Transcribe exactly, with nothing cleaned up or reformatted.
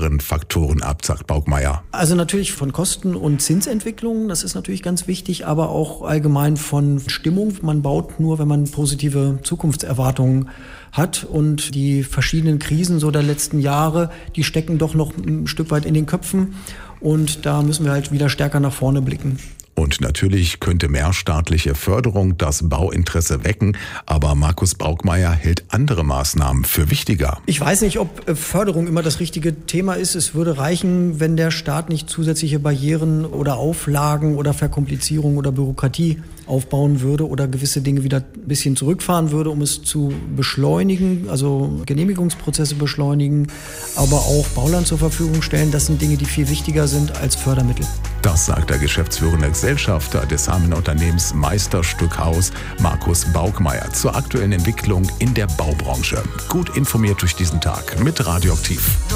anderen Faktoren ab, sagt Baukmeier. Also natürlich von Kosten- und Zinsentwicklungen, das ist natürlich ganz wichtig, aber auch allgemein von Stimmung. Man baut nur, wenn man positive Zukunftserwartungen hat, und die verschiedenen Krisen so der letzten Jahre, die stecken doch noch ein Stück weit in den Köpfen, und da müssen wir halt wieder stärker nach vorne blicken. Und natürlich könnte mehr staatliche Förderung das Bauinteresse wecken, aber Markus Baukmeier hält andere Maßnahmen für wichtiger. Ich weiß nicht, ob Förderung immer das richtige Thema ist. Es würde reichen, wenn der Staat nicht zusätzliche Barrieren oder Auflagen oder Verkomplizierung oder Bürokratie aufbauen würde oder gewisse Dinge wieder ein bisschen zurückfahren würde, um es zu beschleunigen, also Genehmigungsprozesse beschleunigen, aber auch Bauland zur Verfügung stellen. Das sind Dinge, die viel wichtiger sind als Fördermittel. Das sagt der geschäftsführende Gesellschafter des Samenunternehmens Meisterstückhaus, Markus Baukmeier, zur aktuellen Entwicklung in der Baubranche. Gut informiert durch diesen Tag mit Radioaktiv.